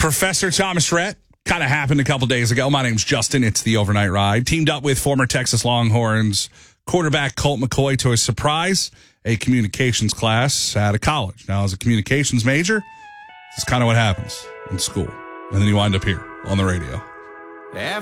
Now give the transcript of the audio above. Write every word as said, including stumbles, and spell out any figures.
Professor Thomas Rhett, kind of happened a couple days ago. My name's Justin. It's the Overnight Ride. Teamed up with former Texas Longhorns quarterback Colt McCoy to a surprise, a communications class at a college. Now, as a communications major, this is kind of what happens in school. And then you wind up here on the radio. Every